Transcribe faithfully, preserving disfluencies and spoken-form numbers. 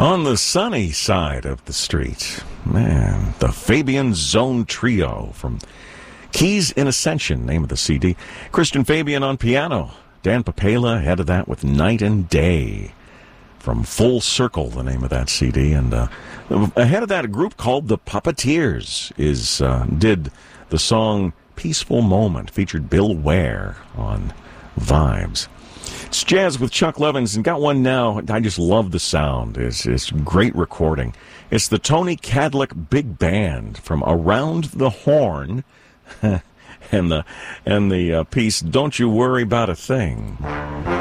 On the sunny side of the street, man, the Fabian Zone Trio from Keys in Ascension, name of the C D. Christian Fabian on piano. Dan Papela ahead of that with Night and Day from Full Circle, the name of that C D. And uh, ahead of that, a group called The Puppeteers is uh, did the song Peaceful Moment, featured Bill Ware on Vibes. It's Jazz with Chuck Levins, and got one now. I just love the sound. It's, it's great recording. It's the Tony Kadlick Big Band from Around the Horn, and the and the uh, piece "Don't You Worry About a Thing."